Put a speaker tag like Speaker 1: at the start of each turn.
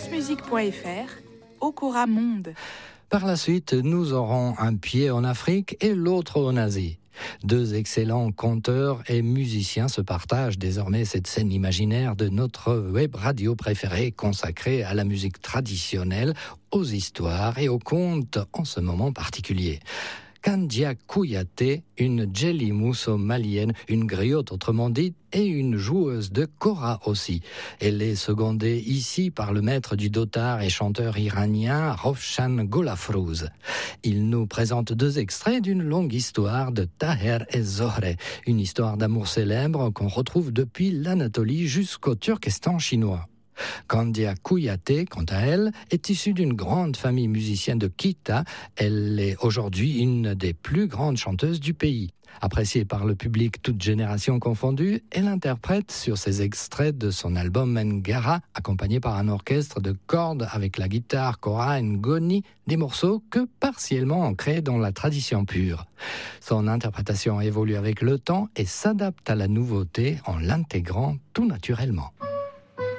Speaker 1: francemusique.fr, Okora Monde.
Speaker 2: Par la suite, nous aurons un pied en Afrique et l'autre en Asie. Deux excellents conteurs et musiciens se partagent désormais cette scène imaginaire de notre web radio préférée consacrée à la musique traditionnelle, aux histoires et aux contes en ce moment particulier. Kandia Kouyaté, une Djeli Mousso malienne, une griotte autrement dit, et une joueuse de kora aussi. Elle est secondée ici par le maître du dotar et chanteur iranien Rovshan Golafrouz. Il nous présente deux extraits d'une longue histoire de Taher et Zohre, une histoire d'amour célèbre qu'on retrouve depuis l'Anatolie jusqu'au Turkestan chinois. Kandia Kouyaté, quant à elle, est issue d'une grande famille musicienne de Kita. Elle est aujourd'hui une des plus grandes chanteuses du pays. Appréciée par le public toutes générations confondues, elle interprète sur ces extraits de son album Ngara, accompagné par un orchestre de cordes avec la guitare Kora Ngoni, des morceaux que partiellement ancrés dans la tradition pure. Son interprétation évolue avec le temps et s'adapte à la nouveauté en l'intégrant tout naturellement.